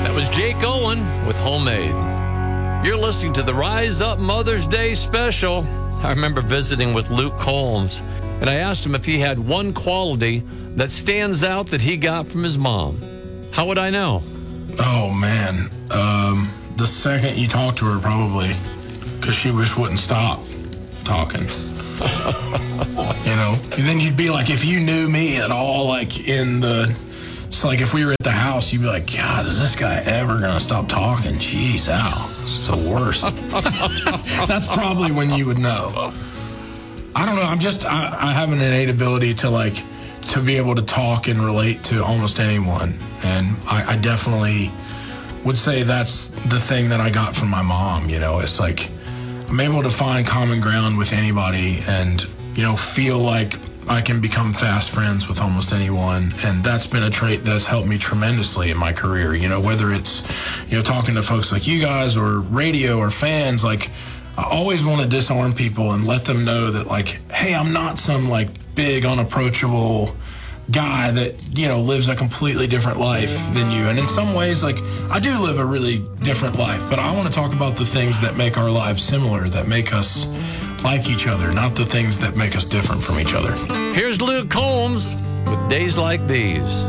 That was Jake Owen with Homemade. You're listening to the Rise Up Mother's Day special. I remember visiting with Luke Combs, and I asked him if he had one quality that stands out that he got from his mom. How would I know? Oh, man. The second you talk to her, probably, because she just wouldn't stop talking. You know? And then you'd be like, if you knew me at all, like it's like if we were at the house, you'd be like, God, is this guy ever going to stop talking? Jeez, Al, this is the worst. That's probably when you would know. I don't know. I have an innate ability to be able to talk and relate to almost anyone. And I definitely would say that's the thing that I got from my mom. You know, it's like I'm able to find common ground with anybody and, you know, feel like I can become fast friends with almost anyone. And that's been a trait that's helped me tremendously in my career. You know, whether it's, you know, talking to folks like you guys or radio or fans, like I always want to disarm people and let them know that, like, hey, I'm not some like big unapproachable guy that, you know, lives a completely different life than you. And in some ways, like, I do live a really different life, but I want to talk about the things that make our lives similar, that make us like each other, not the things that make us different from each other. Here's Luke Combs with Days Like These.